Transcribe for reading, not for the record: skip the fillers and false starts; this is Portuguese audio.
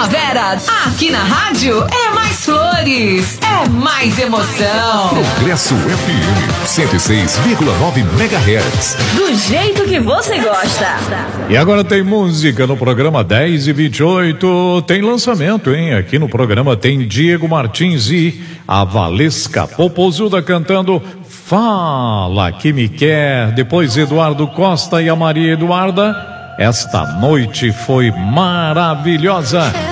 primavera, aqui na rádio é mais flores, é mais emoção. Progresso FM 106,9 MHz. Do jeito que você gosta. E agora tem música no programa 10h28. Tem lançamento, hein? Aqui no programa tem Diego Martins e a Valesca Popozuda cantando Fala Que Me Quer. Depois Eduardo Costa e a Maria Eduarda. Esta noite foi maravilhosa.